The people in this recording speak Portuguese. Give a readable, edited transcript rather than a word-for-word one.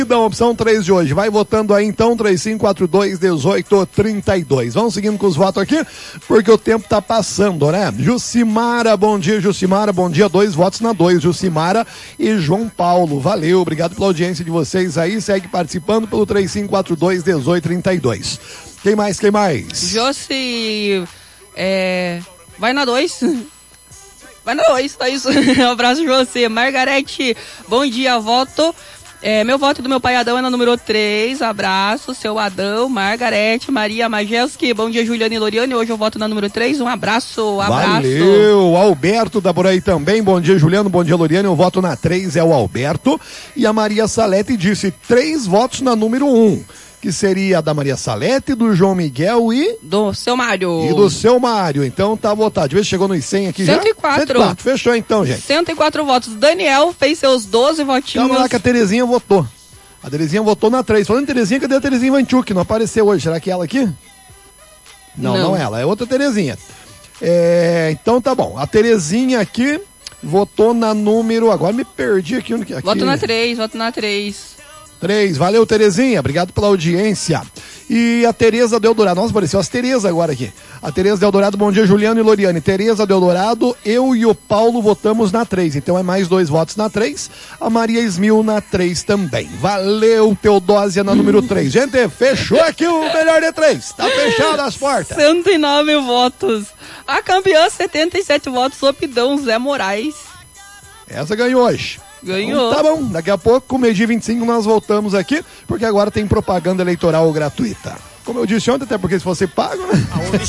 Da opção 3 de hoje. Vai votando aí então, 3542-1832. Vamos seguindo com os votos aqui, porque o tempo tá passando, né? Jucimara, bom dia, Jucimara, bom dia, 2 votos na 2, Jucimara e João Paulo. Valeu, obrigado pela audiência de vocês aí, segue participando pelo 3542-1832. Quem mais? Josi, vai na 2. Vai na 2, tá isso. Um abraço de você. Margarete, bom dia, voto. Meu voto do meu pai Adão é na número 3, abraço, seu Adão, Margarete, Maria Majelski, bom dia, Juliana e Loriane, hoje eu voto na número 3, um abraço. Valeu, Alberto tá por aí também, bom dia, Juliano, bom dia, Loriane, eu voto na 3, é o Alberto, e a Maria Salete disse 3 votos na número 1. Que seria a da Maria Salete, do João Miguel e... do seu Mário. E do seu Mário, então tá votado. Deixa eu ver se chegou nos 100 aqui 104. já. 104, fechou então, gente. 104 votos. Daniel fez seus 12 votinhos. Calma lá que a Terezinha votou. A Terezinha votou na 3. Falando em Terezinha, cadê a Terezinha Vanchuk? Não apareceu hoje, será que é ela aqui? Não é ela, é outra Terezinha. Então tá bom, a Terezinha aqui votou na número... Agora me perdi aqui. Voto na 3, voto na 3. 3, valeu Terezinha, obrigado pela audiência. E a Tereza Deodorado, nossa, apareceu as Tereza agora aqui. A Tereza Deodorado, bom dia, Juliano e Loriane. Tereza Deodorado, eu e o Paulo votamos na 3, então é mais 2 votos na 3. A Maria Ismil na 3 também. Valeu, Teodósia na número 3. Gente, fechou aqui o melhor de 3, tá fechado as portas. 109 votos. A campeã, 77 votos, Opidão, Zé Moraes. Essa ganhou hoje. Ganhou. Então, tá bom, daqui a pouco, com o meio-dia 25, nós voltamos aqui, porque agora tem propaganda eleitoral gratuita. Como eu disse ontem, até porque se fosse pago, né?